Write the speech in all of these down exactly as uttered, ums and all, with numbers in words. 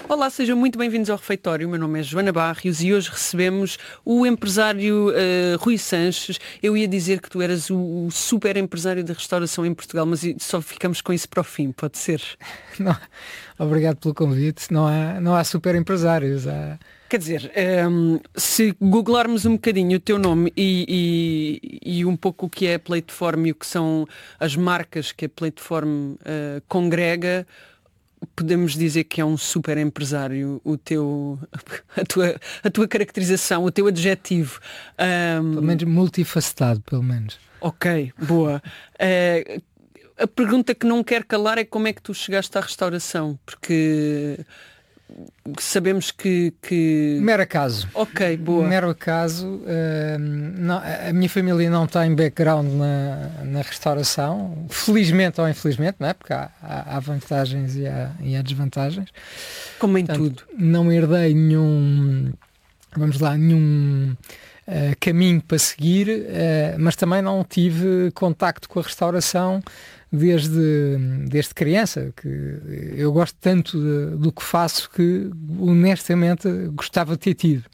Olá, sejam muito bem-vindos ao Refeitório. O meu nome é Joana Barrios e hoje recebemos o empresário uh, Rui Sanches. Eu ia dizer que tu eras o, o super empresário da restauração em Portugal, mas só ficamos com isso para o fim, pode ser? Não, obrigado pelo convite. Não há, não há super empresários. Há... Quer dizer, um, se googlarmos um bocadinho o teu nome e, e, e um pouco o que é a Plateform e o que são as marcas que a Plateform uh, congrega, podemos dizer que é um super empresário, o teu, a, tua, a tua caracterização, o teu adjetivo. Um... Pelo menos multifacetado, pelo menos. Ok, boa. Uh, a pergunta que não quero calar é como é que tu chegaste à restauração, porque sabemos que... que... Mero acaso. Ok, boa. Mero acaso. Uh, não, a minha família não tem background na, na restauração, felizmente ou infelizmente, não é? Porque há, há, há vantagens e há, e há desvantagens. Como em Portanto, tudo. Não herdei nenhum, vamos lá, nenhum uh, caminho para seguir, uh, mas também não tive contacto com a restauração desde, desde criança, que eu gosto tanto de, do que faço que honestamente gostava de ter tido.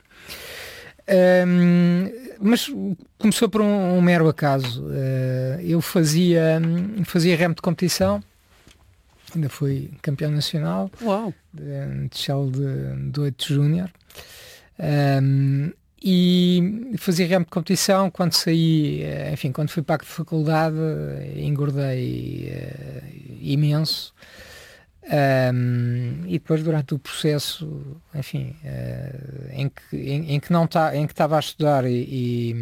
Um, mas começou por um, um mero acaso. Uh, eu fazia, fazia remo de competição, ainda fui campeão nacional. Uau. de, de Shell de, de oito Júnior. Um, E fazia remo de competição. Quando saí, enfim, quando fui para a faculdade, engordei uh, imenso. Um, e depois, durante o processo, enfim, uh, em que em, em que não tá, em que estava a estudar e, e,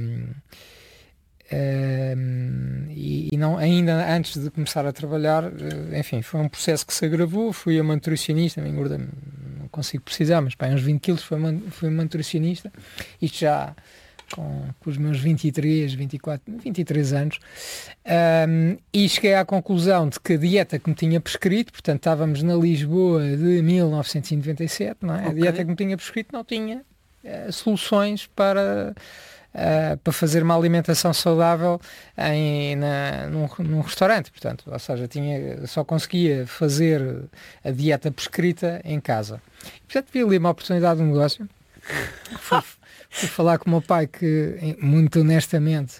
um, e, e não, ainda antes de começar a trabalhar, uh, enfim, foi um processo que se agravou. Fui a uma nutricionista, me engordei, não consigo precisar, mas para uns vinte quilos foi uma, foi uma nutricionista, isto já com, com os meus vinte e três, vinte e quatro, vinte e três anos, um, e cheguei à conclusão de que a dieta que me tinha prescrito, portanto estávamos na Lisboa de mil novecentos e noventa e sete, não é? Okay. A dieta que me tinha prescrito não tinha uh, soluções para... Uh, para fazer uma alimentação saudável em, na, num, num restaurante, portanto, ou seja, tinha, só conseguia fazer a dieta prescrita em casa. E, portanto, vi ali uma oportunidade de negócio. Fui, fui falar com o meu pai, que muito honestamente,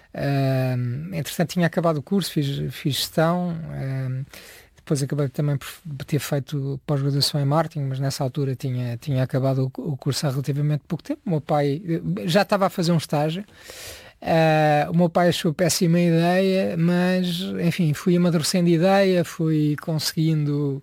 uh, entretanto tinha acabado o curso, fiz, fiz gestão, uh, depois acabei também por ter feito pós-graduação em marketing, mas nessa altura tinha, tinha acabado o, o curso há relativamente pouco tempo. O meu pai já estava a fazer um estágio. Uh, o meu pai achou péssima ideia, mas, enfim, fui amadurecendo ideia, fui conseguindo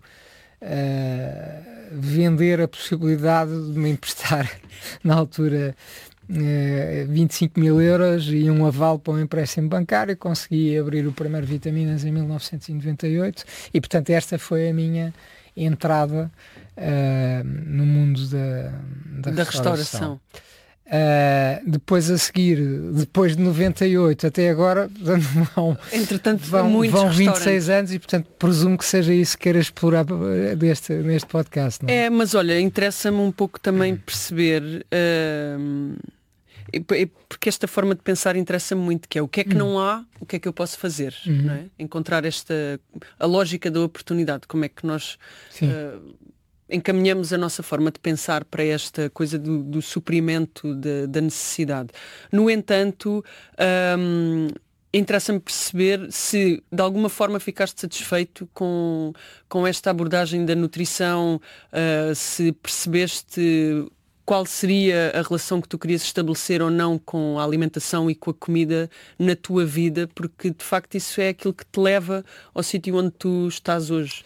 uh, vender a possibilidade de me emprestar, na altura, Uh, vinte e cinco mil euros e um aval para um empréstimo bancário. Consegui abrir o primeiro Vitaminas em mil novecentos e noventa e oito e, portanto, esta foi a minha entrada uh, no mundo da, da, da restauração. restauração. Uh, depois a seguir, depois de noventa e oito até agora, vão, Entretanto, vão, vão vinte e seis anos e, portanto, presumo que seja isso que queira explorar deste, neste podcast. Não é? É, mas olha, interessa-me um pouco também perceber... Uh... porque esta forma de pensar interessa-me muito, que é o que é que hum. não há, o que é que eu posso fazer, uhum. não é? Encontrar esta, a lógica da oportunidade, como é que nós uh, encaminhamos a nossa forma de pensar para esta coisa do, do suprimento de, da necessidade. No entanto, um, interessa-me perceber se de alguma forma ficaste satisfeito com, com esta abordagem da nutrição, uh, se percebeste qual seria a relação que tu querias estabelecer ou não com a alimentação e com a comida na tua vida, porque de facto isso é aquilo que te leva ao sítio onde tu estás hoje.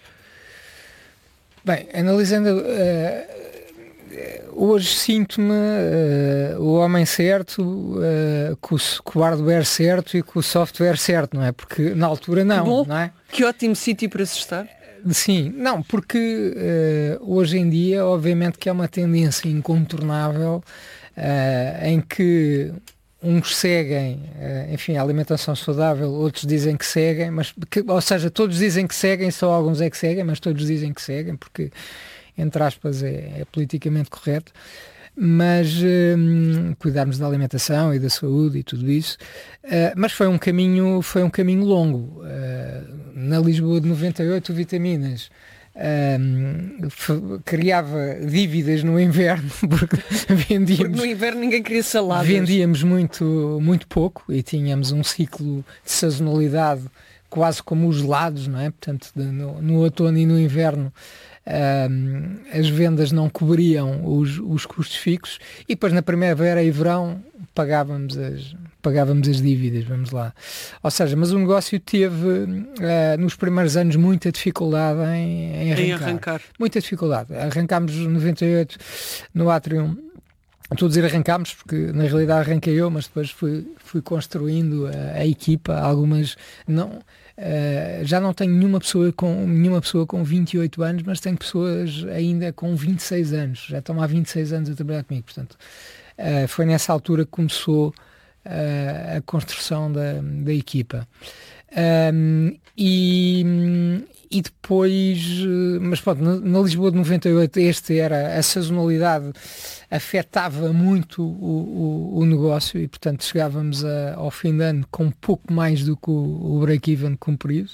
Bem, analisando, uh, hoje sinto-me uh, o homem certo, uh, com, o, com o hardware certo e com o software certo, não é? Porque na altura não, que bom, não é? Que ótimo sítio para se estar. Sim, não, porque uh, hoje em dia, obviamente que é uma tendência incontornável uh, em que uns seguem, uh, enfim, a alimentação saudável, outros dizem que seguem, mas que, ou seja, todos dizem que seguem, só alguns é que seguem, mas todos dizem que seguem, porque, entre aspas, é, é politicamente correto. Mas um, cuidarmos da alimentação e da saúde e tudo isso, uh, mas foi um caminho, foi um caminho longo. Uh, na Lisboa de noventa e oito, o Vitaminas um, criava dívidas no inverno, porque vendíamos, porque no inverno ninguém queria saladas. Vendíamos muito, muito pouco e tínhamos um ciclo de sazonalidade quase como os gelados, não é? Portanto, de, no, no outono e no inverno um, as vendas não cobriam os, os custos fixos e depois na primavera e verão pagávamos as, pagávamos as dívidas, vamos lá. Ou seja, mas o negócio teve uh, nos primeiros anos muita dificuldade em, em, arrancar. em arrancar. Muita dificuldade. Arrancámos em noventa e oito no Atrium. Estou a dizer arrancámos porque na realidade arranquei eu, mas depois fui, fui construindo a, a equipa, algumas não, uh, já não tenho nenhuma pessoa, com, nenhuma pessoa com vinte e oito anos, mas tenho pessoas ainda com vinte e seis anos, já estão há vinte e seis anos a trabalhar comigo, portanto uh, foi nessa altura que começou uh, a construção da, da equipa. Um, e, e depois, mas pronto, na, na Lisboa de noventa e oito este era, a sazonalidade afetava muito o, o, o negócio e portanto chegávamos a, ao fim de ano com um pouco mais do que o, o break-even cumprido.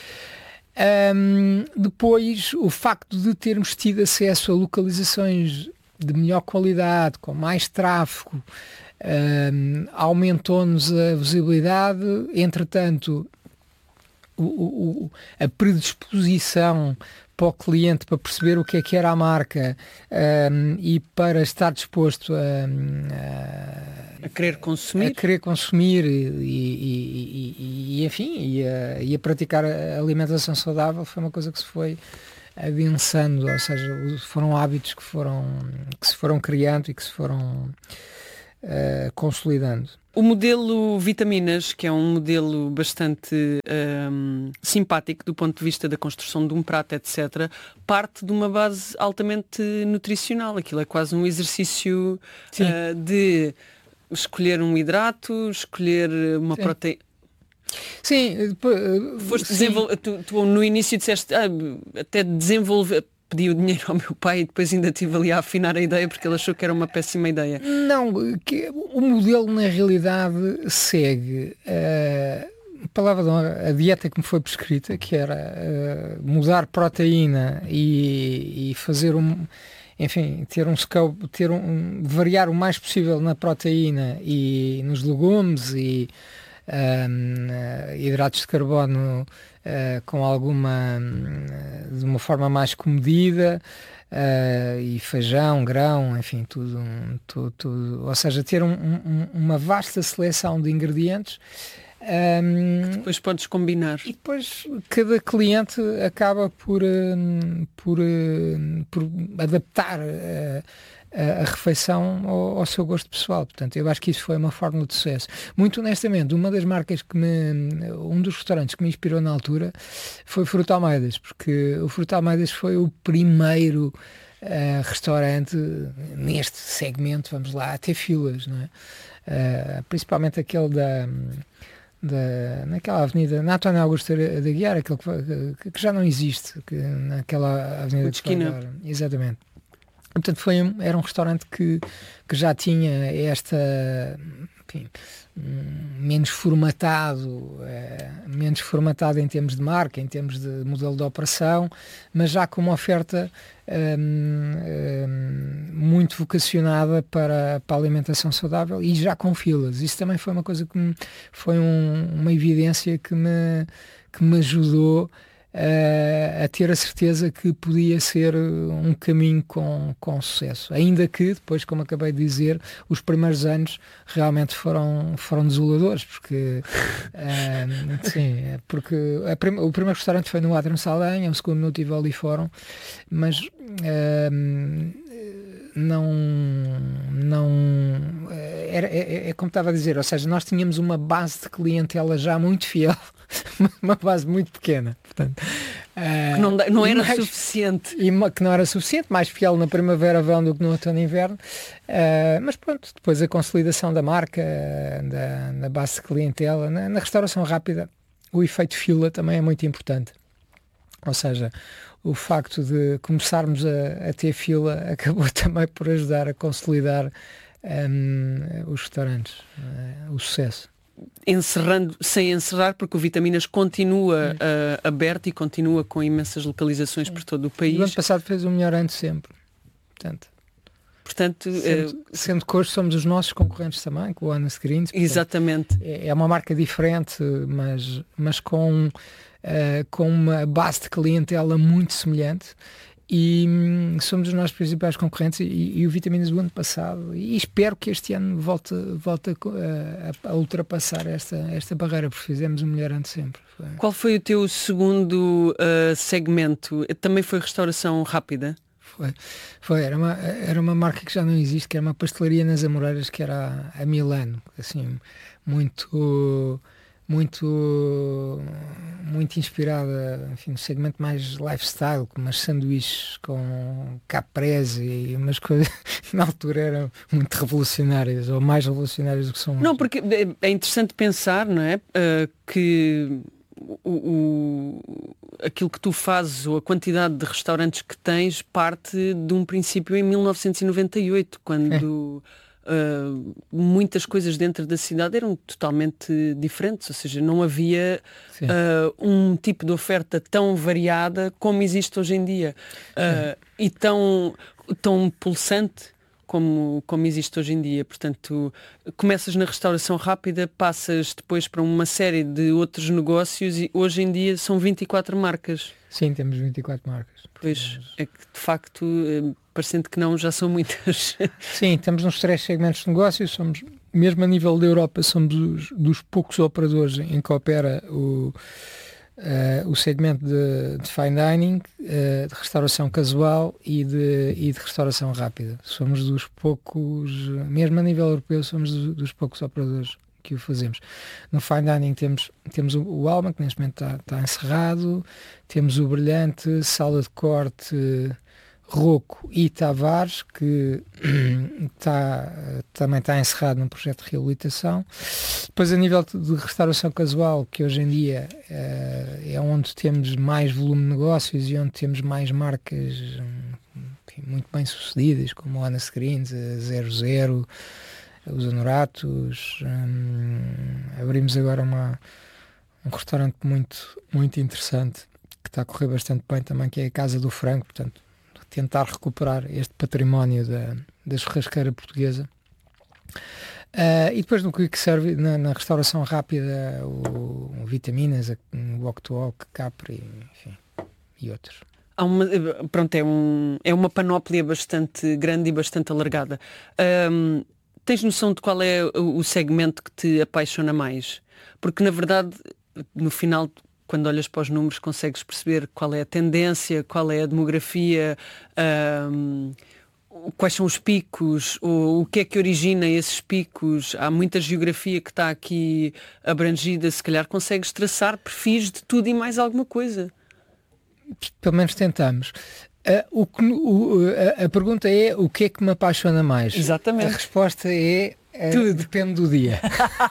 Um, depois o facto de termos tido acesso a localizações de melhor qualidade, com mais tráfego, um, aumentou-nos a visibilidade, entretanto O, o, a predisposição para o cliente para perceber o que é que era a marca um, e para estar disposto a, a, a querer consumir, a querer consumir e, e, e, e enfim e a, e a praticar a alimentação saudável foi uma coisa que se foi adensando, ou seja, foram hábitos que foram que se foram criando e que se foram uh, consolidando. O modelo Vitaminas, que é um modelo bastante um, simpático do ponto de vista da construção de um prato, etcétera, parte de uma base altamente nutricional. Aquilo é quase um exercício uh, de escolher um hidrato, escolher uma proteína. Sim, Foste desenvol... tu, tu no início disseste ah, até desenvolver... Pedi o dinheiro ao meu pai e depois ainda estive ali a afinar a ideia porque ele achou que era uma péssima ideia. Não, que, o modelo na realidade segue uh, a palavra de honra, a dieta que me foi prescrita, que era uh, mudar proteína e, e fazer um, enfim, ter um scope, ter um, variar o mais possível na proteína e nos legumes e um, uh, hidratos de carbono uh, com alguma uh, de uma forma mais comedida uh, e feijão, grão, enfim, tudo, tudo, tudo ou seja, ter um, um, uma vasta seleção de ingredientes um, que depois podes combinar e depois cada cliente acaba por, um, por, um, por adaptar uh, a refeição ao, ao seu gosto pessoal. Portanto, eu acho que isso foi uma fórmula de sucesso. Muito honestamente, uma das marcas que me, um dos restaurantes que me inspirou na altura foi Fruto Almeidas, porque o Fruto Almeidas foi o primeiro uh, restaurante neste segmento, vamos lá, a ter filas, não é? Uh, principalmente aquele da Da, naquela avenida, na António Augusto da Guiar, aquele que, que já não existe, que, naquela avenida de esquina. Exatamente. Portanto, foi um, era um restaurante que, que já tinha esta, enfim, menos formatado, é, menos formatado em termos de marca, em termos de modelo de operação, mas já com uma oferta um, um, muito vocacionada para, para a alimentação saudável e já com filas. Isso também foi uma coisa que me, foi um, uma evidência que me, que me ajudou Uh, a ter a certeza que podia ser um caminho com, com sucesso, ainda que depois, como acabei de dizer, os primeiros anos realmente foram, foram desoladores, porque uh, sim, porque a prim- o primeiro restaurante foi no Atrium Saldanha, o segundo no Tivoli Fórum, mas uh, não não era, é, é como estava a dizer, ou seja, nós tínhamos uma base de clientela já muito fiel, uma base muito pequena, portanto uh, que não, não era mais, suficiente e uma, que não era suficiente, mais fiel na primavera verão do que no outono e inverno, uh, mas pronto, depois a consolidação da marca, da, da base de clientela na, na restauração rápida, o efeito fila também é muito importante, ou seja, o facto de começarmos a, a ter fila acabou também por ajudar a consolidar um, os restaurantes, uh, o sucesso. encerrando, sem encerrar, porque o Vitaminas continua é. uh, aberto e continua com imensas localizações é. por todo o país. O ano passado fez o melhor ano sempre. Portanto, Portanto, sendo, uh, sendo que hoje somos os nossos concorrentes também, com o Honest Greens. Portanto, exatamente. É, é uma marca diferente, mas, mas com, uh, com uma base de clientela muito semelhante. E hum, somos os nossos principais concorrentes, e, e o Vitaminas do ano passado, e espero que este ano volte, volte a, a, a ultrapassar esta, esta barreira, porque fizemos o melhor ano de sempre. Foi. Qual foi o teu segundo uh, segmento? Também foi restauração rápida? Foi, foi era, uma, era uma marca que já não existe, que era uma pastelaria nas Amoreiras, que era a, a Milano, assim, muito... muito muito inspirada, enfim, no segmento mais lifestyle, com umas sanduíches com caprese e umas coisas na altura eram muito revolucionárias, ou mais revolucionárias do que são hoje. Não, porque é interessante pensar, não é, uh, que o, o, aquilo que tu fazes, ou a quantidade de restaurantes que tens, parte de um princípio em mil novecentos e noventa e oito, quando... É. Uh, muitas coisas dentro da cidade eram totalmente diferentes, ou seja, não havia uh, um tipo de oferta tão variada como existe hoje em dia, uh, e tão, tão pulsante como, como existe hoje em dia. Portanto, começas na restauração rápida, passas depois para uma série de outros negócios, e hoje em dia são vinte e quatro marcas. Sim, temos vinte e quatro marcas. Pois, é que de facto, parecendo que não, já são muitas. Sim, estamos nos três segmentos de negócios, somos, mesmo a nível da Europa, somos dos, dos poucos operadores em que opera o, uh, o segmento de, de fine dining, uh, de restauração casual e de, e de restauração rápida. Somos dos poucos, mesmo a nível europeu, somos dos, dos poucos operadores que o fazemos. No fine dining temos, temos o, o Alma, que neste momento está, está encerrado, temos o Brilhante, Sala de Corte, Rocco e Tavares, que está, também está encerrado num projeto de reabilitação. Depois, a nível de restauração casual, que hoje em dia uh, é onde temos mais volume de negócios e onde temos mais marcas enfim, muito bem sucedidas, como o Honest Greens, a zero zero, os Honoratos. Um, abrimos agora uma, um restaurante muito, muito interessante, que está a correr bastante bem também, que é a Casa do Frango, portanto, tentar recuperar este património da, da churrasqueira portuguesa. Uh, e depois no Quick Serve, na, na restauração rápida, o, o Vitaminas, o Walk to Walk, Capri, enfim, e outros. Há uma, pronto, é, um, é uma panóplia bastante grande e bastante alargada. Um, tens noção de qual é o segmento que te apaixona mais? Porque, na verdade, no final, quando olhas para os números, consegues perceber qual é a tendência, qual é a demografia, um, quais são os picos, o, o que é que origina esses picos. Há muita geografia que está aqui abrangida, se calhar consegues traçar perfis de tudo e mais alguma coisa. Pelo menos tentamos. Uh, o que, o, a, a pergunta é: o que é que me apaixona mais? Exatamente. A resposta é: uh, tudo. Depende do dia.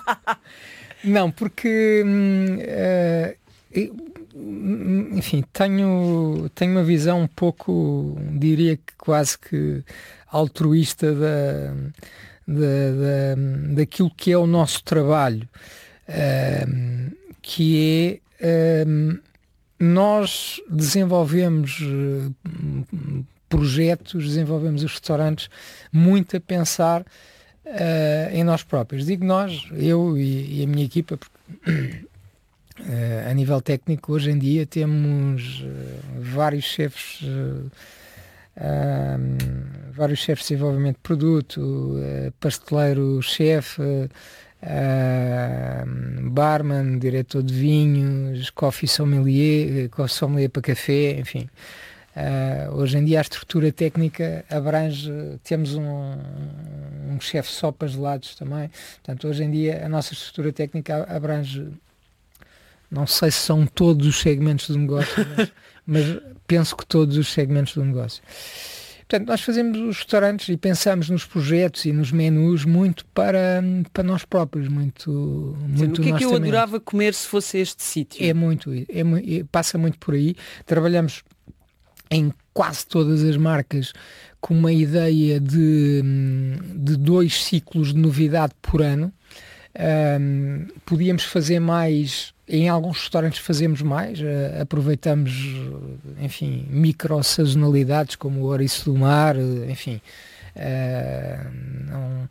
Não, porque uh, eu, enfim, tenho, tenho uma visão um pouco, diria que quase que altruísta da, da, da, daquilo que é o nosso trabalho, uh, que é uh, nós desenvolvemos uh, projetos, desenvolvemos os restaurantes muito a pensar uh, em nós próprios. Digo nós, eu e, e a minha equipa, porque uh, a nível técnico hoje em dia temos uh, vários chefes uh, uh, vários chefes de desenvolvimento de produto, uh, pasteleiro, chefe, uh, Uh, barman, diretor de vinhos, coffee sommelier, coffee sommelier para café, enfim. Uh, hoje em dia a estrutura técnica abrange, temos um, um chefe só para gelados também, portanto hoje em dia a nossa estrutura técnica abrange, não sei se são todos os segmentos do negócio, mas, mas penso que todos os segmentos do negócio. Portanto, nós fazemos os restaurantes e pensamos nos projetos e nos menus muito para, para nós próprios, muito, muito. O que é que eu adorava comer se fosse este sítio? É muito, é, é, passa muito por aí. Trabalhamos em quase todas as marcas com uma ideia de, de dois ciclos de novidade por ano. Um, podíamos fazer mais, em alguns restaurantes fazemos mais, uh, aproveitamos, enfim, micro-sazonalidades como o ouriço do mar, uh, enfim, uh, não,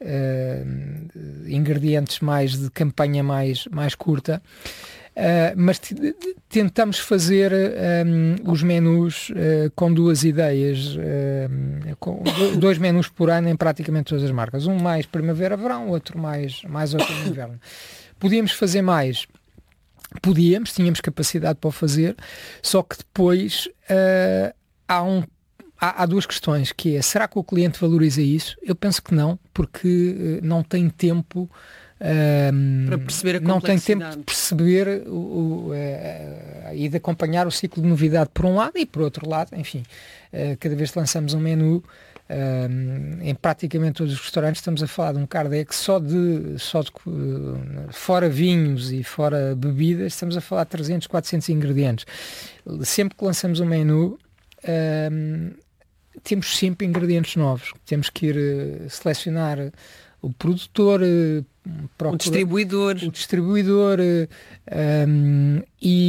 uh, ingredientes mais de campanha mais, mais curta. Uh, mas tentamos fazer um, os menus uh, com duas ideias, uh, com dois menus por ano em praticamente todas as marcas, um mais primavera-verão, outro mais, mais outono-inverno. Podíamos fazer mais, podíamos, tínhamos capacidade para o fazer, só que depois uh, há, um, há, há duas questões, que é, será que o cliente valoriza isso? Eu penso que não, porque uh, não tem tempo. Um, para perceber a não tem tempo de perceber o, o, uh, e de acompanhar o ciclo de novidade por um lado e por outro lado, enfim, uh, cada vez que lançamos um menu, uh, em praticamente todos os restaurantes estamos a falar de um Kardec só de, só de uh, fora vinhos e fora bebidas, estamos a falar de trezentos, quatrocentos ingredientes. Sempre que lançamos um menu, uh, temos sempre ingredientes novos, temos que ir uh, selecionar o produtor, procura, o distribuidor, o distribuidor um,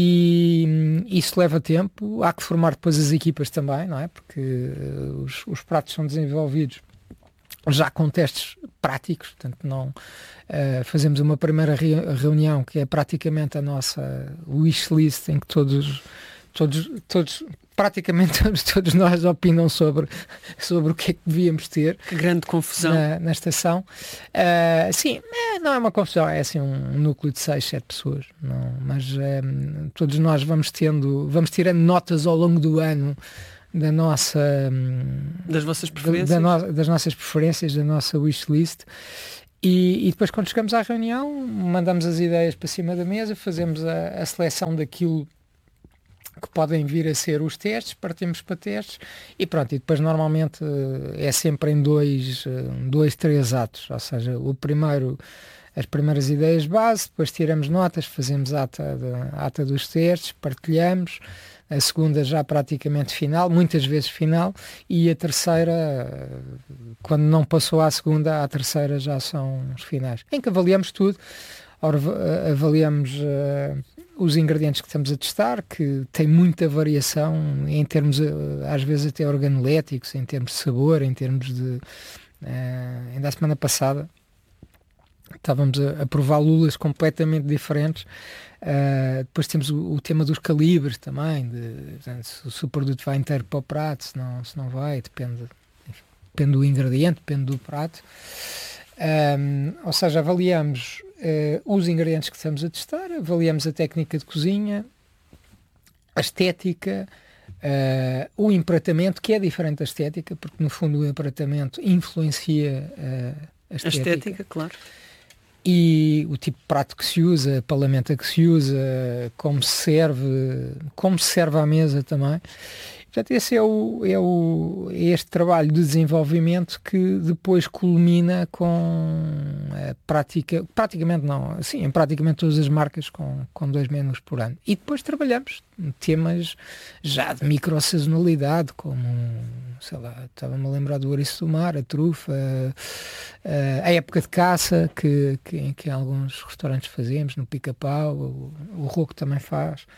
e isso leva tempo. Há que formar depois as equipas também, não é? Porque uh, os, os pratos são desenvolvidos já com testes práticos, portanto não uh, fazemos uma primeira re reunião que é praticamente a nossa wishlist, em que todos todos todos praticamente todos, todos nós opinam sobre, sobre o que é que devíamos ter. Que grande confusão. Na, na estação. Uh, sim, não é uma confusão, é assim um núcleo de seis, sete pessoas. Não, mas um, todos nós vamos tendo, vamos tirando notas ao longo do ano da nossa... Das vossas preferências? Da, da no, das nossas preferências, da nossa wishlist. E, e depois quando chegamos à reunião, mandamos as ideias para cima da mesa, fazemos a, a seleção daquilo que podem vir a ser os testes, partimos para testes e pronto, e depois normalmente é sempre em dois, dois, três atos, ou seja, o primeiro, as primeiras ideias base, depois tiramos notas, fazemos ata, de, ata dos testes, partilhamos, a segunda já praticamente final, muitas vezes final, e a terceira, quando não passou à segunda, a terceira já são os finais, em que avaliamos tudo, avaliamos uh, os ingredientes que estamos a testar, que tem muita variação em termos, às vezes até organoléticos, em termos de sabor, em termos de... Uh, ainda a semana passada estávamos a, a provar lulas completamente diferentes. Uh, depois temos o, o tema dos calibres também, de, portanto, se, se o produto vai inteiro para o prato, se não, se não vai, depende, depende do ingrediente, depende do prato. Um, ou seja, avaliamos uh, os ingredientes que estamos a testar, avaliamos a técnica de cozinha, a estética, uh, o empratamento, que é diferente da estética, porque no fundo o empratamento influencia uh, a estética. A estética, claro. E o tipo de prato que se usa, a palamenta que se usa, como se serve, como se serve à mesa também. Portanto, esse é, o, é, o, é este trabalho de desenvolvimento que depois culmina com a prática, praticamente não, sim, em praticamente todas as marcas com, com dois menus por ano. E depois trabalhamos temas já de micro-sazonalidade, como, sei lá, estava-me a lembrar do ouriço do mar, a trufa, a, a época de caça, que, que, que em alguns restaurantes fazemos, no pica-pau, o, o Roco também faz.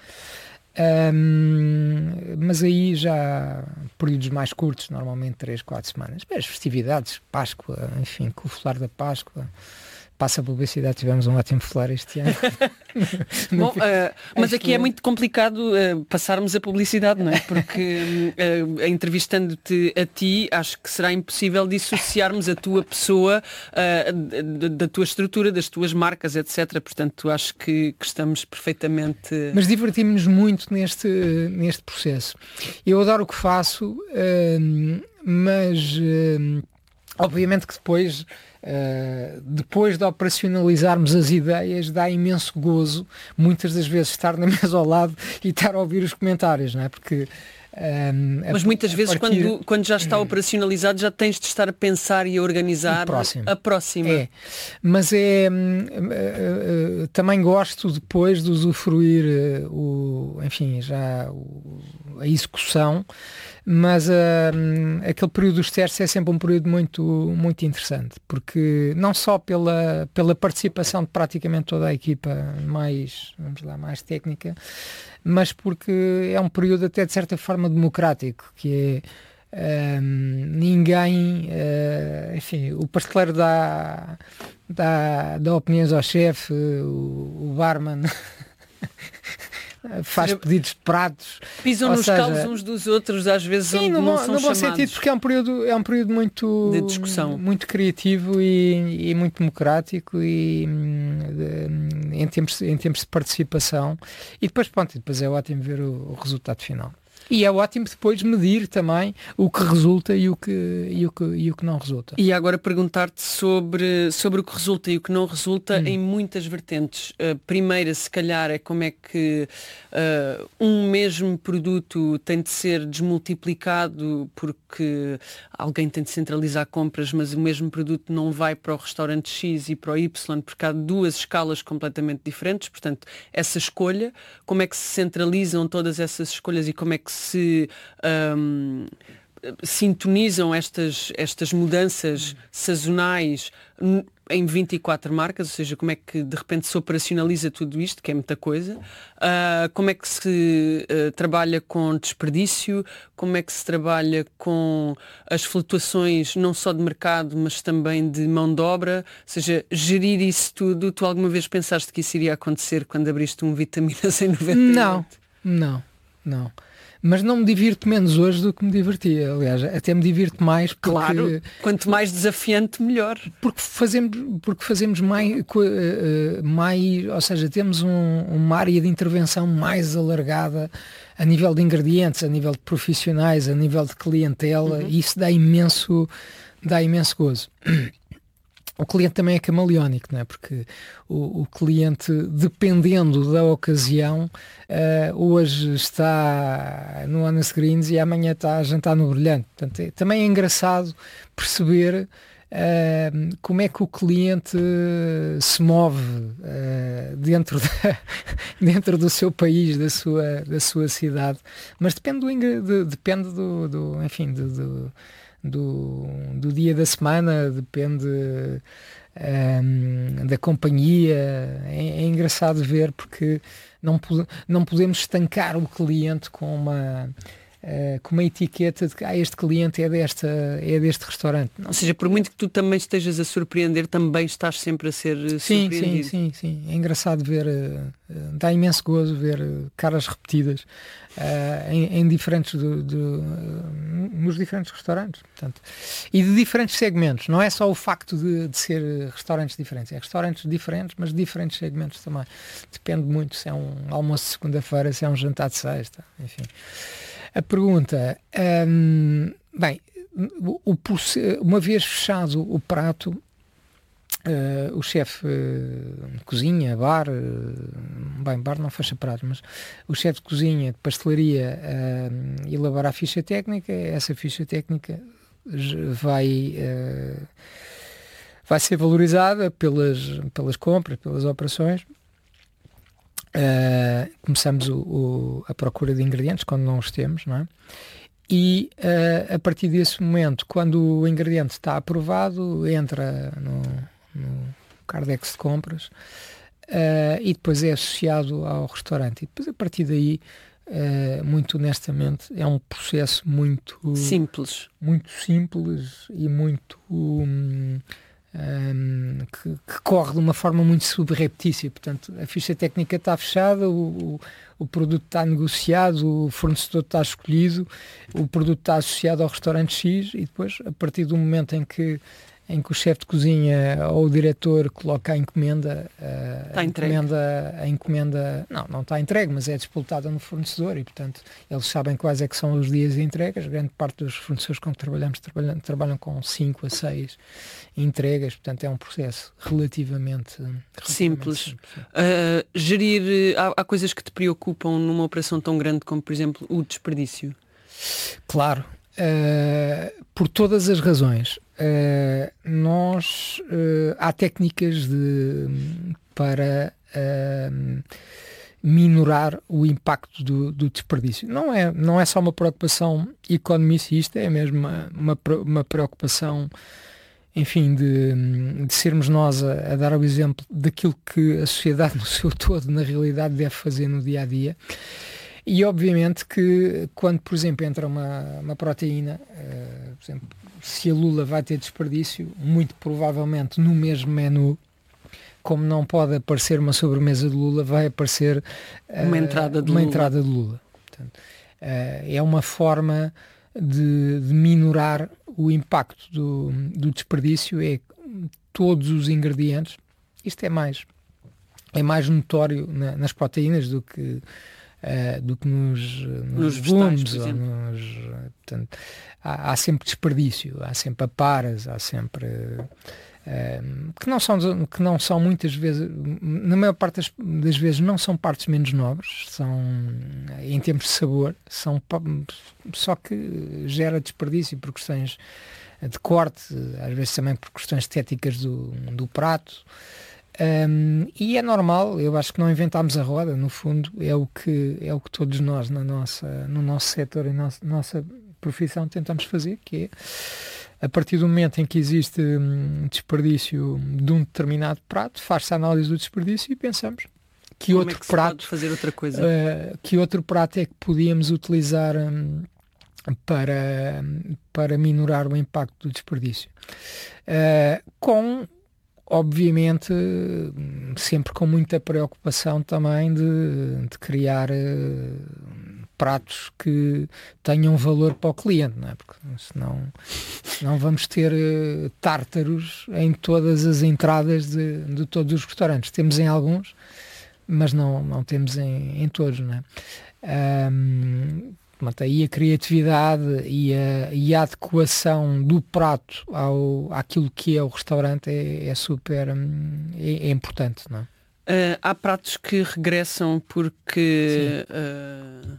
Um, mas aí já períodos mais curtos, normalmente três, quatro semanas. As festividades, Páscoa, enfim, com o folar da Páscoa, passa a publicidade, tivemos um ótimo folar este ano. Bom, uh, mas aqui é muito complicado uh, passarmos a publicidade, não é? Porque uh, entrevistando-te a ti, acho que será impossível dissociarmos a tua pessoa uh, da tua estrutura, das tuas marcas, etcétera. Portanto, acho que, que estamos perfeitamente... Mas divertimos-nos muito neste, neste processo. Eu adoro o que faço, uh, mas uh, obviamente que depois... Uh, depois de operacionalizarmos as ideias, dá imenso gozo muitas das vezes estar na mesa ao lado e estar a ouvir os comentários, não é? Porque Um, Mas a, muitas a vezes partir... quando, quando já está operacionalizado já tens de estar a pensar e a organizar a próxima. É, mas é uh, uh, uh, também gosto depois de usufruir uh, o, enfim, já o, a execução, mas uh, aquele período dos testes é sempre um período muito, muito interessante, porque não só pela, pela participação de praticamente toda a equipa mais, vamos lá, mais técnica, mas porque é um período até de certa forma democrático, que é um, ninguém, uh, enfim, o pasteleiro dá, dá, dá opiniões ao chefe, o, o barman faz pedidos de pratos, pisam nos seja, calos uns dos outros, às vezes sim, onde no, não bom, são no bom chamados. sentido, porque é um período, é um período muito, de discussão, muito criativo e, e muito democrático e de, em, termos, em termos de participação, e depois, pronto, depois é ótimo ver o, o resultado final. E é ótimo depois medir também o que resulta e o que, e o que, e o que não resulta. E agora perguntar-te sobre, sobre o que resulta e o que não resulta hum. em muitas vertentes. A primeira, se calhar, é como é que uh, um mesmo produto tem de ser desmultiplicado porque alguém tem de centralizar compras, mas o mesmo produto não vai para o restaurante X e para o Y, porque há duas escalas completamente diferentes. Portanto, essa escolha, como é que se centralizam todas essas escolhas e como é que se um, sintonizam estas, estas mudanças sazonais em vinte e quatro marcas, ou seja, como é que de repente se operacionaliza tudo isto, que é muita coisa, uh, como é que se uh, trabalha com desperdício, como é que se trabalha com as flutuações não só de mercado, mas também de mão de obra, ou seja, gerir isso tudo. Tu alguma vez pensaste que isso iria acontecer quando abriste um Vitaminas em noventa e oito? Não, não, não. Mas não me divirto menos hoje do que me divertia. Aliás, até me divirto mais porque... Claro, quanto mais desafiante, melhor. Porque fazemos, porque fazemos mais, mais, ou seja, temos um, uma área de intervenção mais alargada a nível de ingredientes, a nível de profissionais, a nível de clientela, uhum. E isso dá imenso, dá imenso gozo. O cliente também é camaleónico, não é? Porque o, o cliente, dependendo da ocasião, uh, hoje está no Honest Greens e amanhã está a jantar no Brilhante. Portanto, é, também é engraçado perceber uh, como é que o cliente se move uh, dentro, da, dentro do seu país, da sua, da sua cidade. Mas depende do, de, depende do, do enfim, do, do Do, do dia da semana, depende um, da companhia. É, é engraçado ver porque não, não podemos estancar o cliente com uma, uh, com uma etiqueta de que ah, este cliente é, desta, é deste restaurante. Não. Ou seja, por muito que tu também estejas a surpreender, também estás sempre a ser sim, surpreendido. Sim, sim, sim. É engraçado ver, uh, dá imenso gozo ver uh, caras repetidas uh, em, em diferentes do, do, uh, nos diferentes restaurantes, portanto, e de diferentes segmentos. Não é só o facto de, de ser restaurantes diferentes, é restaurantes diferentes, mas de diferentes segmentos também. Depende muito se é um almoço de segunda-feira, se é um jantar de sexta, enfim. A pergunta, hum, bem, o, o, uma vez fechado o prato, Uh, o chefe uh, de cozinha, bar, uh, bem, bar não fecha pratos, mas o chefe de cozinha, de pastelaria, uh, elabora a ficha técnica. Essa ficha técnica vai, uh, vai ser valorizada pelas, pelas compras, pelas operações. Uh, começamos o, o, a procura de ingredientes quando não os temos, não é? E uh, a partir desse momento, quando o ingrediente está aprovado, entra no no Cardex de compras uh, e depois é associado ao restaurante. E depois, a partir daí, uh, muito honestamente, é um processo muito simples, muito simples e muito um, um, que, que corre de uma forma muito subreptícia. Portanto, a ficha técnica está fechada, o, o, o produto está negociado, o fornecedor está escolhido, o produto está associado ao restaurante X e depois, a partir do momento em que em que o chefe de cozinha ou o diretor coloca a encomenda, uh, a, encomenda a encomenda, não, não está entregue, mas é disputada no fornecedor e, portanto, eles sabem quais é que são os dias de entregas. Grande parte dos fornecedores com que trabalhamos trabalham, trabalham com cinco a seis entregas, portanto, é um processo relativamente, relativamente simples. simples. Uh, gerir, há, há coisas que te preocupam numa operação tão grande como, por exemplo, o desperdício? Claro, uh, por todas as razões. Uh, nós uh, há técnicas de, para uh, minorar o impacto do, do desperdício. Não é, não é só uma preocupação economicista, é mesmo uma, uma, uma preocupação, enfim, de, de sermos nós a, a dar o exemplo daquilo que a sociedade no seu todo, na realidade, deve fazer no dia a dia. E obviamente que quando, por exemplo, entra uma, uma proteína, uh, por exemplo, se a lula vai ter desperdício, muito provavelmente no mesmo menu, como não pode aparecer uma sobremesa de lula, vai aparecer uh, uma entrada de uma lula. Entrada de lula. Portanto, uh, é uma forma de, de minorar o impacto do, do desperdício, é todos os ingredientes. Isto é mais, é mais notório na, nas proteínas do que Uh, do que nos, nos, nos legumes, ou nos, portanto, há, há sempre desperdício, há sempre aparas, há sempre uh, que, não são, que não são muitas vezes, na maior parte das, das vezes não são partes menos nobres, são em termos de sabor, são, só que gera desperdício por questões de corte, às vezes também por questões estéticas do, do prato. Um, e é normal, eu acho que não inventámos a roda, no fundo é o que, é o que todos nós na nossa, no nosso setor e na nossa profissão tentamos fazer, que é a partir do momento em que existe um desperdício de um determinado prato, faz-se a análise do desperdício e pensamos que Como outro é que prato pode fazer outra coisa? Uh, que outro prato é que podíamos utilizar um, para, para minorar o impacto do desperdício. Uh, com Obviamente, sempre com muita preocupação também de, de criar uh, pratos que tenham valor para o cliente, não é? Porque senão, senão vamos ter uh, tártaros em todas as entradas de, de todos os restaurantes. Temos em alguns, mas não, não temos em, em todos, não é? Um, Aí a criatividade e a, e a adequação do prato ao, àquilo que é o restaurante é, é super é, é importante, não é? Uh, há pratos que regressam porque uh,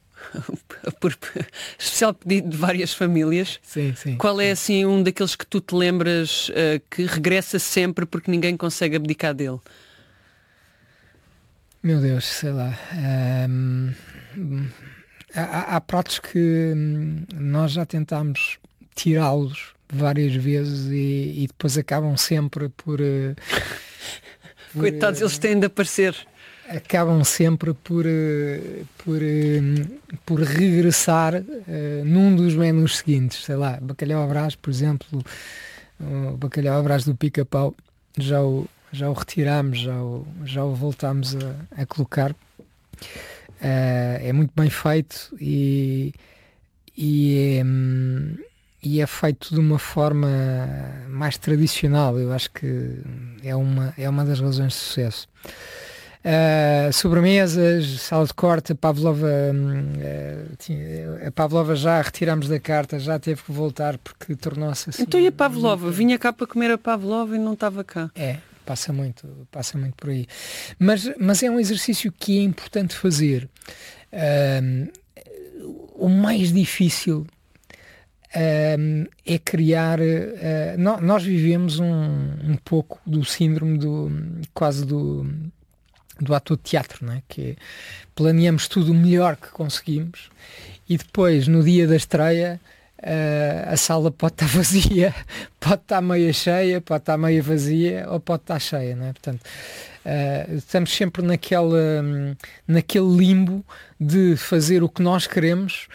por especial pedido de várias famílias. Sim, sim. Qual é assim um daqueles que tu te lembras uh, que regressa sempre porque ninguém consegue abdicar dele? Meu Deus, sei lá. Um... Há, há pratos que hum, nós já tentámos tirá-los várias vezes e, e depois acabam sempre por... Uh, por Coitados, uh, eles têm de aparecer. Acabam sempre por, uh, por, uh, por regressar uh, num dos menus seguintes. Sei lá, bacalhau à Brás, por exemplo, o bacalhau à Brás do Pica-Pau, já o, já o retirámos, já o, já o voltámos a, a colocar. Uh, é muito bem feito e, e, é, e é feito de uma forma mais tradicional. Eu acho que é uma, é uma das razões de sucesso. Uh, sobremesas, sala de corte, a Pavlova, uh, tinha, a Pavlova já retiramos da carta, já teve que voltar porque tornou-se assim. Então e a Pavlova? Muito... Vinha cá para comer a Pavlova e não estava cá. É. Passa muito, passa muito por aí. Mas, mas é um exercício que é importante fazer. Um, o mais difícil um, é criar... Uh, no, nós vivemos um, um pouco do síndrome do quase do, do ator de teatro, não é? Que é, planeamos tudo o melhor que conseguimos e depois, no dia da estreia, Uh, a sala pode estar vazia, pode estar meia cheia, pode estar meia vazia ou pode estar cheia, não é? Portanto, uh, estamos sempre naquela, um, naquele limbo de fazer o que nós queremos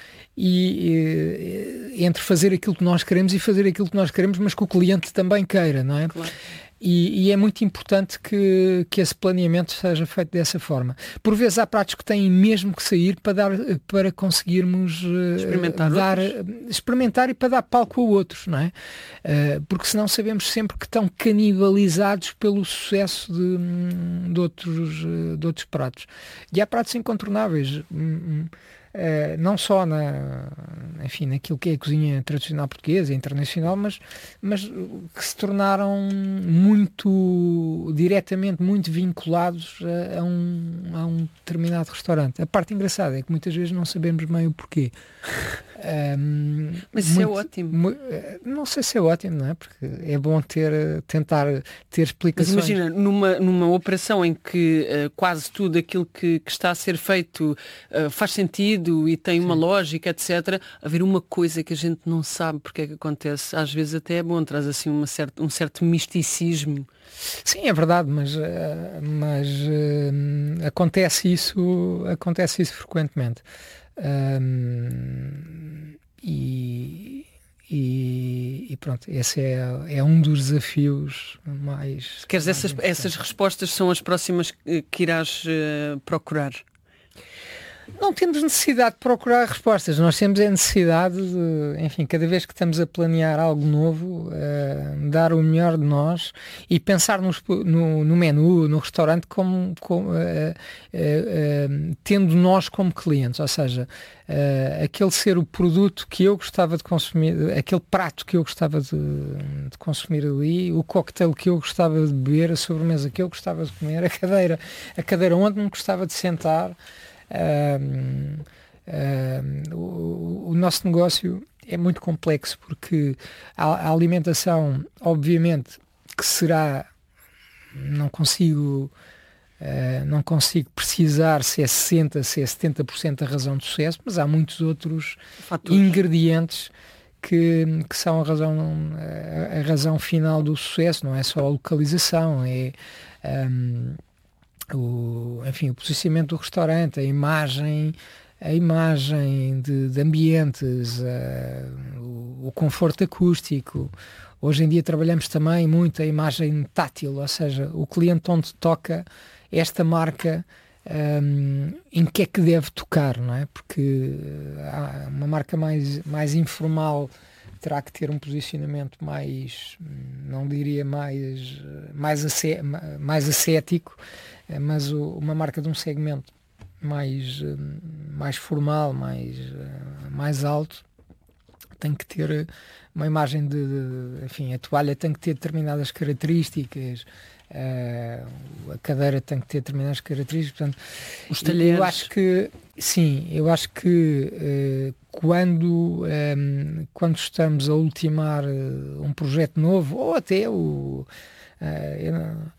e uh, entre fazer aquilo que nós queremos e fazer aquilo que nós queremos, mas que o cliente também queira, não é? Claro. E, e é muito importante que, que esse planeamento seja feito dessa forma. Por vezes há pratos que têm mesmo que sair para, dar, para conseguirmos experimentar, uh, dar, outros. experimentar e para dar palco a outros, não é? Uh, porque senão sabemos sempre que estão canibalizados pelo sucesso de, de, outros, de outros pratos. E há pratos incontornáveis. Uh, não só na, enfim, naquilo que é a cozinha tradicional portuguesa e internacional, mas, mas que se tornaram muito, diretamente, muito vinculados a, a, um, a um determinado restaurante. A parte engraçada é que muitas vezes não sabemos bem o porquê. Um, mas isso muito, é ótimo. Mu, não sei se é ótimo, não é? Porque é bom ter, tentar ter explicações. Mas imagina, numa, numa operação em que uh, quase tudo aquilo que, que está a ser feito uh, faz sentido e tem uma Sim. lógica, etcétera, haver uma coisa que a gente não sabe porque é que acontece, às vezes até é bom, traz assim uma certa, um certo misticismo. Sim, é verdade, mas, uh, mas uh, acontece isso, acontece isso frequentemente. Um, e, e, e pronto, esse é, é um dos desafios mais. Queres mais essas, essas respostas são as próximas que, que irás uh, procurar? Não temos necessidade de procurar respostas, nós temos a necessidade de, enfim, cada vez que estamos a planear algo novo, uh, dar o melhor de nós e pensar nos, no, no menu, no restaurante, como, como, uh, uh, uh, tendo nós como clientes, ou seja, uh, aquele ser o produto que eu gostava de consumir, aquele prato que eu gostava de, de consumir ali, o cocktail que eu gostava de beber, a sobremesa que eu gostava de comer, a cadeira, a cadeira onde me gostava de sentar. Um, um, o, o nosso negócio é muito complexo porque a, a alimentação, obviamente, que será, não consigo uh, não consigo precisar se é sessenta, se é setenta por cento da razão de sucesso, mas há muitos outros Fatores. ingredientes que, que são a razão, a, a razão final do sucesso. Não é só a localização, é um, O, enfim, o posicionamento do restaurante, a imagem, a imagem de, de ambientes, uh, o, o conforto acústico. Hoje em dia trabalhamos também muito a imagem tátil, ou seja, o cliente onde toca esta marca, um, em que é que deve tocar, não é? Porque há uma marca mais, mais informal terá que ter um posicionamento mais, não diria mais, mais, ascé, mais ascético, mas o, uma marca de um segmento mais, mais formal, mais, mais alto, tem que ter uma imagem de, de enfim, a toalha tem que ter determinadas características, uh, a cadeira tem que ter determinadas características, portanto, os talheres. Eu acho que sim, eu acho que uh, quando, um, quando estamos a ultimar uh, um projeto novo, ou até o uh, eu não,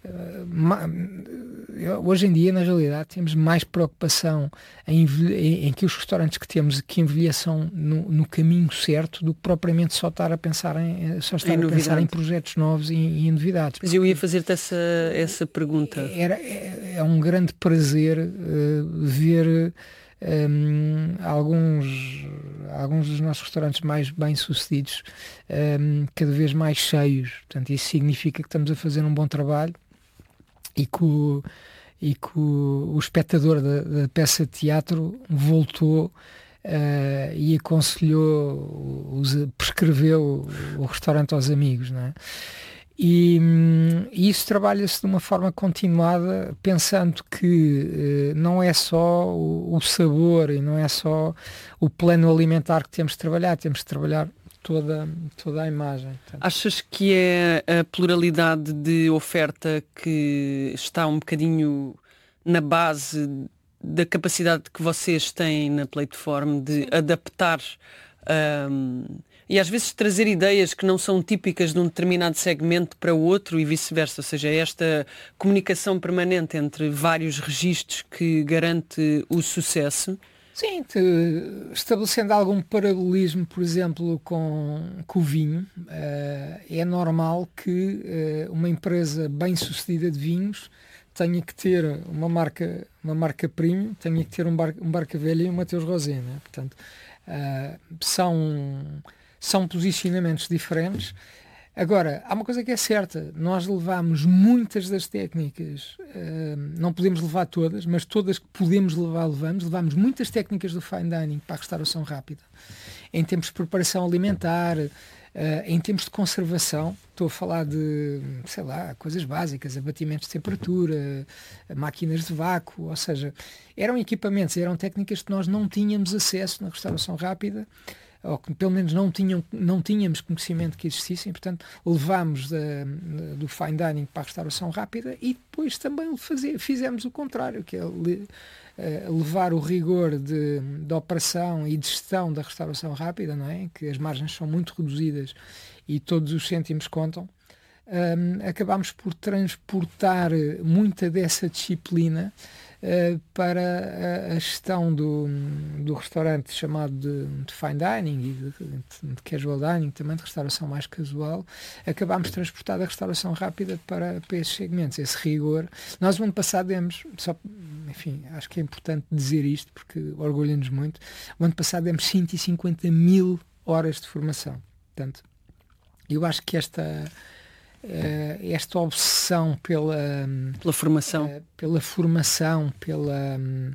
hoje em dia, na realidade, temos mais preocupação em, em, em que os restaurantes que temos que envelheçam no, no caminho certo do que propriamente só estar a pensar em, só estar em, a pensar em projetos novos e, e em novidades. Mas eu ia fazer-te essa, essa pergunta. Era, é, é um grande prazer uh, ver um, alguns, alguns dos nossos restaurantes mais bem-sucedidos um, cada vez mais cheios. Portanto, isso significa que estamos a fazer um bom trabalho e que o, e que o, o espectador da, da peça de teatro voltou uh, e aconselhou, os, prescreveu o, o restaurante aos amigos, não é? E, e isso trabalha-se de uma forma continuada, pensando que uh, não é só o, o sabor e não é só o plano alimentar que temos de trabalhar, temos de trabalhar toda, toda a imagem. Portanto, achas que é a pluralidade de oferta que está um bocadinho na base da capacidade que vocês têm na Plateform de Sim. adaptar um, e às vezes trazer ideias que não são típicas de um determinado segmento para o outro e vice-versa, ou seja, esta comunicação permanente entre vários registros que garante o sucesso? Sim, te, estabelecendo algum paralelismo, por exemplo, com, com o vinho, uh, é normal que uh, uma empresa bem-sucedida de vinhos tenha que ter uma marca, uma marca premium, tenha que ter um, bar, um Barca Velha e um Mateus Rosé, né? Portanto, uh, são, são posicionamentos diferentes. Agora, há uma coisa que é certa, nós levamos muitas das técnicas, uh, não podemos levar todas, mas todas que podemos levar, levamos. Levamos muitas técnicas do fine dining para a restauração rápida, em termos de preparação alimentar, Uh, em termos de conservação, estou a falar de, sei lá, coisas básicas, abatimentos de temperatura, máquinas de vácuo, ou seja, eram equipamentos, eram técnicas que nós não tínhamos acesso na restauração rápida, ou que pelo menos não, tinham, não tínhamos conhecimento que existissem, portanto levámos da, do fine dining para a restauração rápida e depois também fazer, fizemos o contrário, que é le, uh, levar o rigor de, de operação e de gestão da restauração rápida, não é? Que as margens são muito reduzidas e todos os cêntimos contam. Um, acabámos por transportar muita dessa disciplina Uh, para a, a gestão do, do restaurante chamado de, de fine dining e de, de, de casual dining, também de restauração mais casual. Acabámos de transportar a restauração rápida para, para esses segmentos, esse rigor. Nós no ano passado demos, só, enfim, acho que é importante dizer isto porque orgulha-nos muito, o ano passado demos cento e cinquenta mil horas de formação. Portanto, eu acho que esta Uh, esta obsessão pela, pela formação, uh, pela, formação pela, um,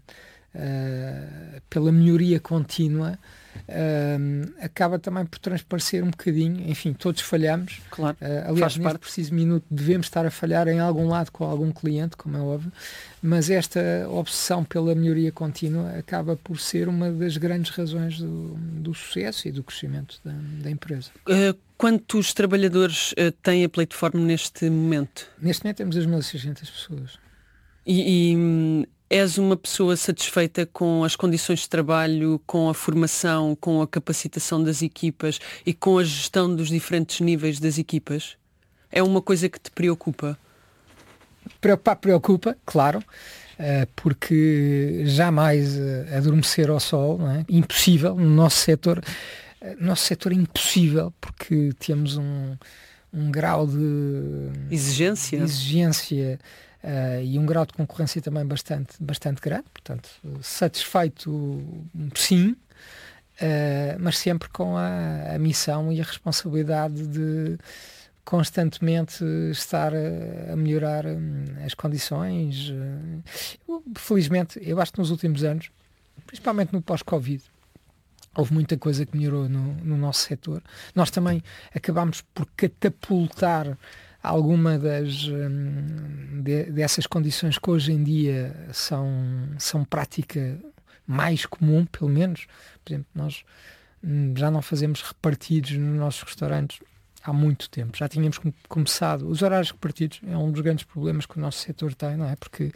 uh, pela melhoria contínua uh, acaba também por transparecer um bocadinho, enfim, todos falhamos, claro, uh, aliás, neste preciso minuto devemos estar a falhar em algum lado com algum cliente, como é óbvio, mas esta obsessão pela melhoria contínua acaba por ser uma das grandes razões do, do sucesso e do crescimento da, da empresa. Uh, Quantos trabalhadores uh, tem a Plateform neste momento? Neste momento temos duas mil e seiscentas pessoas. E, e hum, és uma pessoa satisfeita com as condições de trabalho, com a formação, com a capacitação das equipas e com a gestão dos diferentes níveis das equipas? É uma coisa que te preocupa? Preocupar preocupa, claro, uh, porque jamais uh, adormecer ao sol, não é? Impossível no nosso setor. Nosso setor é impossível porque temos um, um grau de exigência, de exigência uh, e um grau de concorrência também bastante, bastante grande. Portanto, satisfeito sim, uh, mas sempre com a, a missão e a responsabilidade de constantemente estar a, a melhorar um, as condições. Uh, felizmente, eu acho que nos últimos anos, principalmente no pós-Covid, houve muita coisa que melhorou no, no nosso setor. Nós também acabámos por catapultar alguma das, hum, de, dessas condições que hoje em dia são, são prática mais comum, pelo menos. Por exemplo, nós hum, já não fazemos repartidos nos nossos restaurantes há muito tempo. Já tínhamos começado. Os horários repartidos é um dos grandes problemas que o nosso setor tem, não é? Porque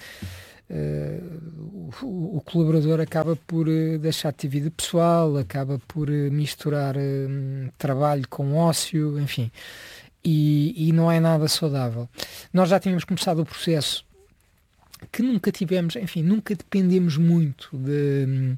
Uh, o, o colaborador acaba por uh, deixar de ter vida pessoal, acaba por uh, misturar uh, trabalho com ócio, enfim, e, e não é nada saudável. Nós já tínhamos começado o processo que nunca tivemos, enfim, nunca dependemos muito de,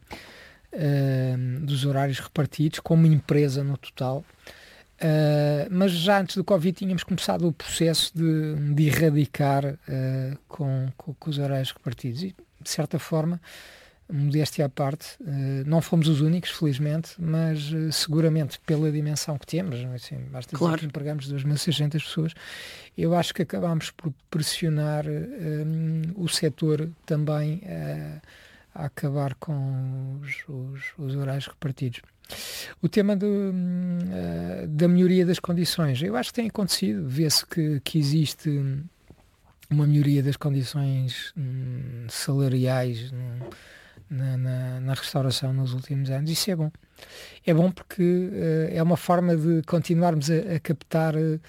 uh, dos horários repartidos como empresa no total. Uh, mas já antes do Covid tínhamos começado o processo de, de erradicar uh, com, com, com os horários repartidos e, de certa forma, modéstia à parte, uh, não fomos os únicos, felizmente, mas uh, seguramente pela dimensão que temos, assim, basta dizer claro. que empregamos duas mil e seiscentas pessoas, eu acho que acabámos por pressionar uh, um, o setor também uh, a acabar com os, os, os horários repartidos. O tema do, uh, da melhoria das condições, eu acho que tem acontecido, vê-se que, que existe uma melhoria das condições um, salariais um, na, na, na restauração nos últimos anos, isso é bom. É bom porque uh, é uma forma de continuarmos a, a captar uh,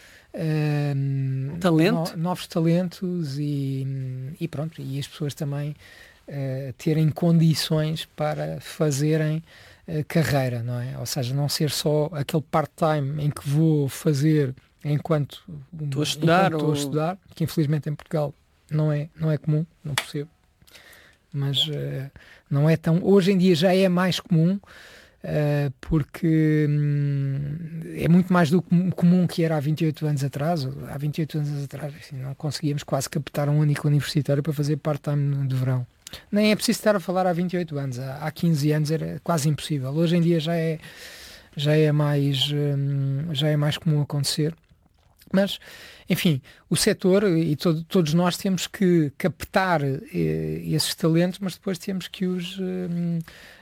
Talento. no, novos talentos e, e pronto, e as pessoas também uh, terem condições para fazerem carreira, não é? Ou seja, não ser só aquele part-time em que vou fazer enquanto estou a estudar, ou... ou... a estudar, que infelizmente em Portugal não é, não é comum, não percebo, mas uh, não é tão... Hoje em dia já é mais comum uh, porque hum, é muito mais do comum que era há vinte e oito anos atrás. Há vinte e oito anos atrás assim, não conseguíamos quase captar um único universitário para fazer part-time de verão. Nem é preciso estar a falar há vinte e oito anos, há quinze anos era quase impossível. Hoje em dia já é, já é, mais, hum, já é mais comum acontecer. Mas, enfim, o setor e todo, todos nós temos que captar eh, esses talentos, mas depois temos que os, hum,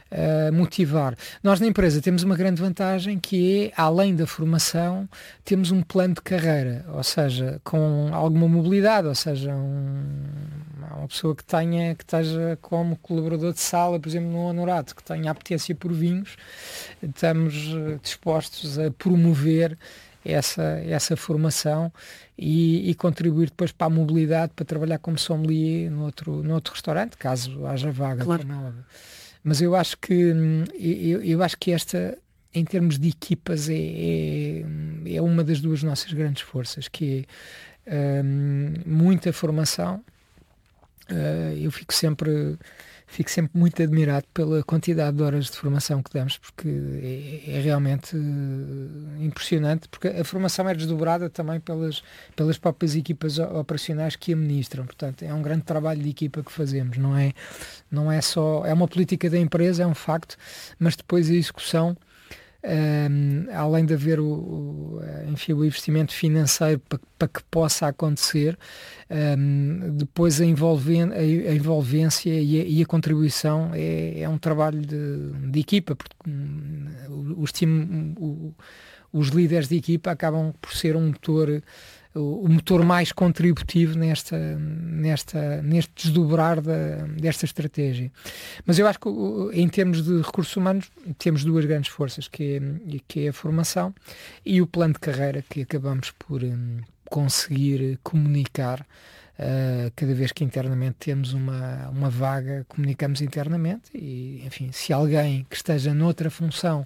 uh, motivar. Nós na empresa temos uma grande vantagem que é, além da formação, temos um plano de carreira, ou seja, com alguma mobilidade, ou seja, um, uma pessoa que tenha, que esteja como colaborador de sala, por exemplo, no Honorato, que tenha apetência por vinhos, estamos dispostos a promover essa, essa formação e, e contribuir depois para a mobilidade, para trabalhar como sommelier no outro, no outro restaurante, caso haja vaga. Claro. Como é óbvio. Mas eu acho que eu, eu acho que esta, em termos de equipas, é, é, é uma das duas nossas grandes forças, que é um, muita formação. Uh, eu fico sempre fico sempre muito admirado pela quantidade de horas de formação que damos, porque é, é realmente uh, impressionante, porque a formação é desdobrada também pelas, pelas próprias equipas operacionais que administram, portanto é um grande trabalho de equipa que fazemos, não é, não é só, é uma política da empresa, é um facto, mas depois a execução, Um, além de haver o, o, enfim, o investimento financeiro para, para que possa acontecer, um, depois a, envolven, a, a envolvência e a, e a contribuição é, é um trabalho de, de equipa, porque um, os, time, o, os líderes de equipa acabam por ser um motor, o, o motor mais contributivo nesta, nesta, neste desdobrar da, desta estratégia. Mas eu acho que em termos de recursos humanos temos duas grandes forças, que é, que é a formação e o plano de carreira, que acabamos por um, conseguir comunicar. Uh, cada vez que internamente temos uma, uma vaga, comunicamos internamente e, enfim, se alguém que esteja noutra função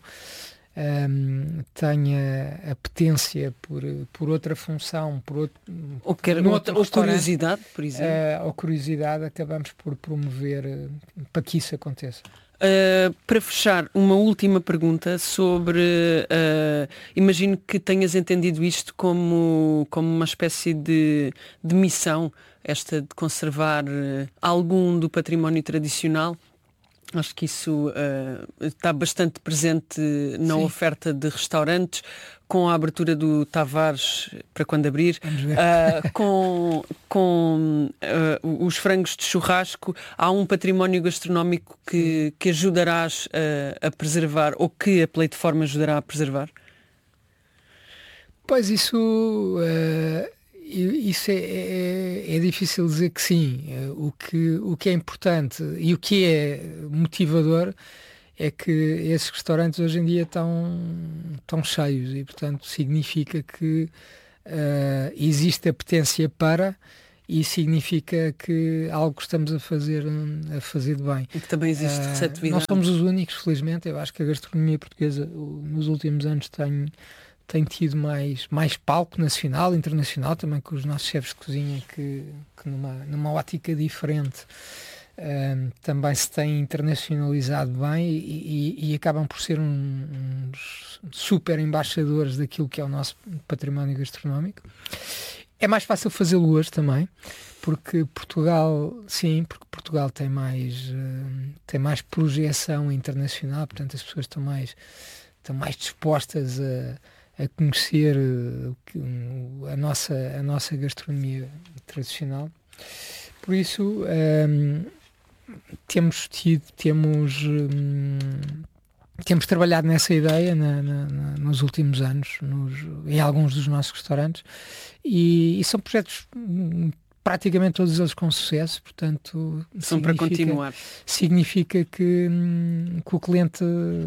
Um, tenha apetência por, por outra função, por outro, ou, quer, outra, ou curiosidade, por exemplo, uh, ou curiosidade, acabamos por promover uh, para que isso aconteça. Uh, para fechar, uma última pergunta sobre, uh, imagino que tenhas entendido isto como, como uma espécie de, de missão, esta de conservar uh, algum do património tradicional. Acho que isso uh, está bastante presente na Sim. oferta de restaurantes, com a abertura do Tavares, para quando abrir, uh, com, com uh, os frangos de churrasco. Há um património gastronómico que, que ajudarás a, a preservar, ou que a Pleiteforma ajudará a preservar? Pois isso... Uh... Isso é, é, é difícil dizer que sim. O que, o que é importante e o que é motivador é que esses restaurantes hoje em dia estão, estão cheios e, portanto, significa que uh, existe apetência para, e significa que algo que estamos a fazer, a fazer de bem. E que também existe uh, receptividade. Nós somos os únicos, felizmente. Eu acho que a gastronomia portuguesa nos últimos anos tem... tem tido mais, mais palco nacional, internacional, também com os nossos chefes de cozinha que, que numa, numa ótica diferente um, também se têm internacionalizado bem e, e, e acabam por ser um, uns super embaixadores daquilo que é o nosso património gastronómico. É mais fácil fazê-lo hoje também, porque Portugal, sim, porque Portugal tem mais, uh, tem mais projeção internacional, portanto as pessoas estão mais, estão mais dispostas a a conhecer uh, a, nossa, a nossa gastronomia tradicional. Por isso, um, temos tido, temos, um, temos trabalhado nessa ideia na, na, na, nos últimos anos, nos, em alguns dos nossos restaurantes, e, e são projetos praticamente todos eles com sucesso, portanto... São para continuar. Significa que, que o cliente,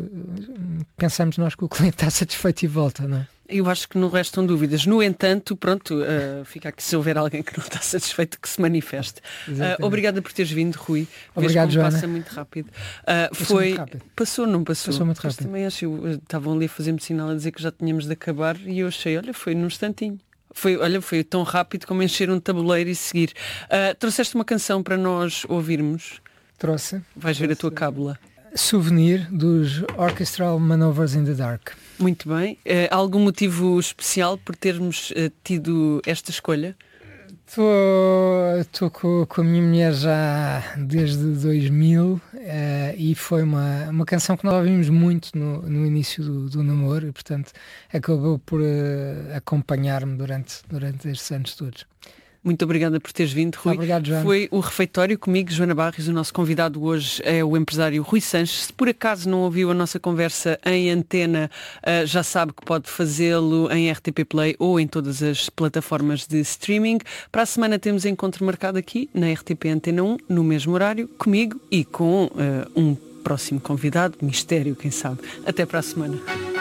pensamos nós que o cliente está satisfeito e volta, não é? Eu acho que não restam dúvidas. No entanto, pronto, uh, fica aqui se houver alguém que não está satisfeito que se manifeste. Uh, obrigada por teres vindo, Rui. Obrigado, Joana. Passa muito rápido. Uh, passou foi... muito rápido. Passou, não passou? Passou muito rápido. Mas também acho, estavam ali a fazer-me sinal a dizer que já tínhamos de acabar e eu achei, olha, foi num instantinho. Foi, olha, foi tão rápido como encher um tabuleiro e seguir. Uh, trouxeste uma canção para nós ouvirmos? Trouxe. Vais ver Trouxe. a tua cábula. Souvenir dos Orchestral Manovers in the Dark. Muito bem. Uh, algum motivo especial por termos uh, tido esta escolha? Estou com, com a minha mulher já desde dois mil uh, e foi uma, uma canção que nós ouvimos muito no, no início do, do namoro e, portanto, acabou por uh, acompanhar-me durante, durante estes anos todos. Muito obrigada por teres vindo, Rui. Obrigado, Joana. Foi o Refeitório comigo, Joana Barros. O nosso convidado hoje é o empresário Rui Sanches. Se por acaso não ouviu a nossa conversa em antena, uh, já sabe que pode fazê-lo em R T P Play ou em todas as plataformas de streaming. Para a semana temos encontro marcado aqui na R T P Antena um, no mesmo horário, comigo e com uh, um próximo convidado, mistério, quem sabe. Até para a semana.